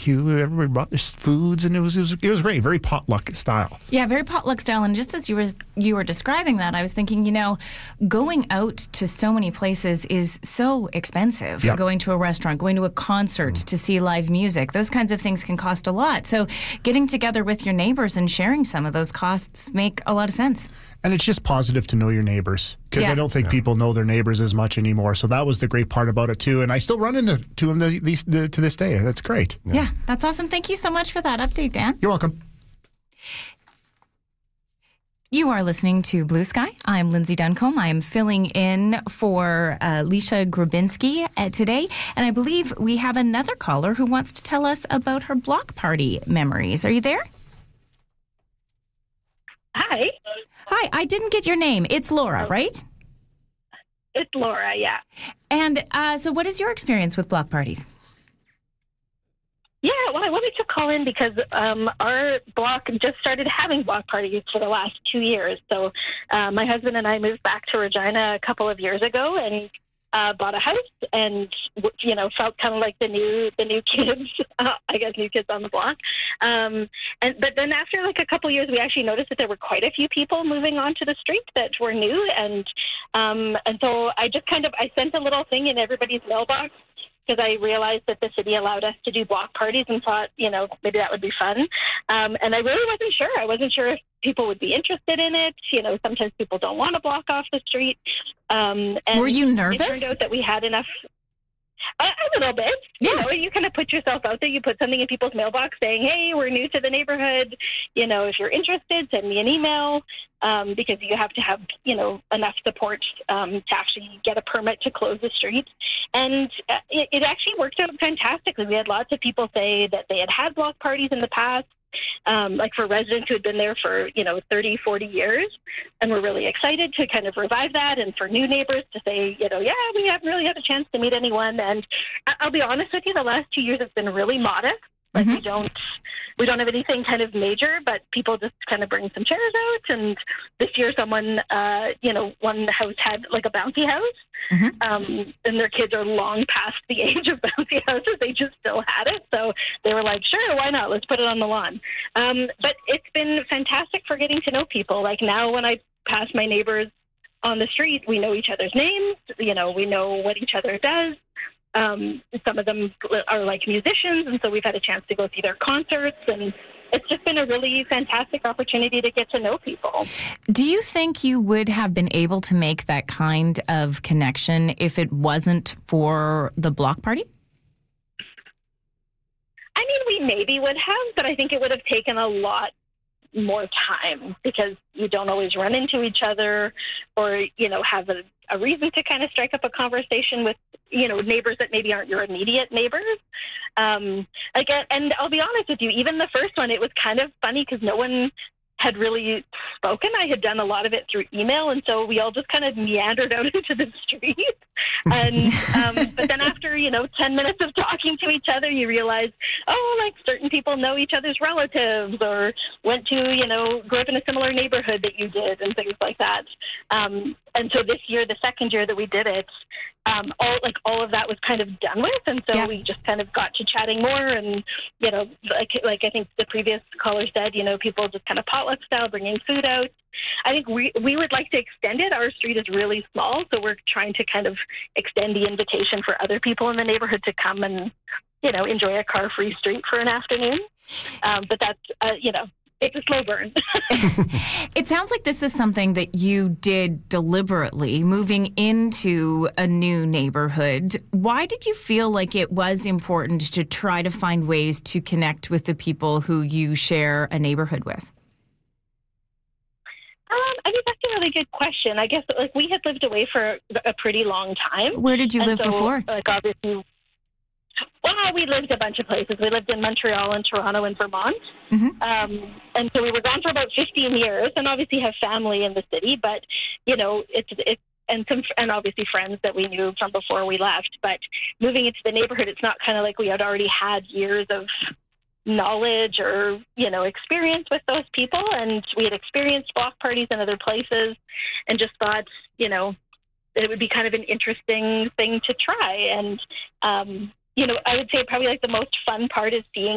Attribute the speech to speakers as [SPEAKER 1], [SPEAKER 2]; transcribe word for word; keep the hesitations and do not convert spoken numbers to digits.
[SPEAKER 1] barbecue. Everybody brought their foods, and it was, it was it was great. Very potluck style.
[SPEAKER 2] Yeah, very potluck style. And just as you were you were describing that, I was thinking, you know, going out to so many places is so expensive.
[SPEAKER 1] Yep.
[SPEAKER 2] Going to a restaurant, going to a concert mm. to see live music, those kinds of things can cost a lot. So getting together with your neighbors and sharing some of those costs make a lot of sense.
[SPEAKER 1] And it's just positive to know your neighbors, because
[SPEAKER 2] yeah.
[SPEAKER 1] I don't think yeah. people know their neighbors as much anymore. So that was the great part about it too. And I still run into to them the, the, the, to this day. That's great.
[SPEAKER 2] Yeah. yeah, that's awesome. Thank you so much for that update, Dan.
[SPEAKER 1] You're welcome.
[SPEAKER 2] You are listening to Blue Sky. I'm Lindsay Duncombe. I am filling in for uh, Leisha Grabinski uh, today. And I believe we have another caller who wants to tell us about her block party memories. Are you there?
[SPEAKER 3] Hi.
[SPEAKER 2] Hi, I didn't get your name. It's Laura, right?
[SPEAKER 3] It's Laura, yeah.
[SPEAKER 2] And uh, so what is your experience with block parties?
[SPEAKER 3] Yeah, well, I wanted to call in because um, our block just started having block parties for the last two years. So uh, my husband and I moved back to Regina a couple of years ago and uh, bought a house and, you know, felt kind of like the new the new kids, uh, I guess new kids on the block. Um, and But then after like a couple of years, we actually noticed that there were quite a few people moving onto the street that were new. And, um, and so I just kind of, I sent a little thing in everybody's mailbox, because I realized that the city allowed us to do block parties and thought, you know, maybe that would be fun. Um, and I really wasn't sure. I wasn't sure if people would be interested in it. You know, sometimes people don't want to block off the street. Um, and
[SPEAKER 2] Were you nervous?
[SPEAKER 3] It turned out that we had enough. A, a little bit.
[SPEAKER 2] Yeah.
[SPEAKER 3] You know, you kind of put yourself out there. You put something in people's mailbox saying, hey, we're new to the neighborhood. You know, if you're interested, send me an email, um, because you have to have, you know, enough support um, to actually get a permit to close the street. And uh, it, it actually worked out fantastically. We had lots of people say that they had had block parties in the past. Um, like for residents who had been there for, you know, thirty, forty years. And we're really excited to kind of revive that. And for new neighbors to say, you know, yeah, we haven't really had a chance to meet anyone. And I'll be honest with you, the last two years has been really modest. Like mm-hmm. we don't we don't have anything kind of major, but people just kind of bring some chairs out. And this year someone, uh, you know, one house had like a bouncy house. Mm-hmm. Um, and their kids are long past the age of bouncy houses. They just still had it. So they were like, sure, why not? Let's put it on the lawn. Um, but it's been fantastic for getting to know people. Like now when I pass my neighbors on the street, we know each other's names. You know, we know what each other does. Um, some of them are like musicians, and so we've had a chance to go see their concerts, and it's just been a really fantastic opportunity to get to know people.
[SPEAKER 2] Do you think you would have been able to make that kind of connection if it wasn't for the block party?
[SPEAKER 3] I mean, we maybe would have, but I think it would have taken a lot more time because you don't always run into each other or, you know, have a, a reason to kind of strike up a conversation with, you know, neighbors that maybe aren't your immediate neighbors. Um, like, and I'll be honest with you, even the first one, it was kind of funny because no one had really spoken. I had done a lot of it through email, and so we all just kind of meandered out into the street. And um, but then after, you know, ten minutes of talking to each other, you realize, oh, like certain people know each other's relatives or went to, you know, grew up in a similar neighborhood that you did and things like that. Um, and so this year, the second year that we did it, um, all like all of that was kind of done with, and so yeah. we just kind of got to chatting more. And you know, like like I think the previous caller said, you know, people just kind of potluck style, bringing food out. I think we we would like to extend it. Our street is really small, so we're trying to kind of extend the invitation for other people in the neighborhood to come and, you know, enjoy a car-free street for an afternoon. Um, but that's, uh, you know, it's a slow burn.
[SPEAKER 2] It sounds like this is something that you did deliberately, moving into a new neighborhood. Why did you feel like it was important to try to find ways to connect with the people who you share a neighborhood with?
[SPEAKER 3] Um, I mean, that's a really good question. I guess, like, we had lived away for a pretty long time.
[SPEAKER 2] Where did you
[SPEAKER 3] and
[SPEAKER 2] live
[SPEAKER 3] so,
[SPEAKER 2] before?
[SPEAKER 3] Like, obviously, well, we lived a bunch of places. We lived in Montreal and Toronto and Vermont. Mm-hmm. Um, and so we were gone for about fifteen years and obviously have family in the city. But, you know, it's, it's, and some, and obviously friends that we knew from before we left. But moving into the neighborhood, it's not kind of like we had already had years of knowledge or, you know, experience with those people. And we had experienced block parties in other places and just thought, you know, it would be kind of an interesting thing to try. And, um, you know, I would say probably like the most fun part is seeing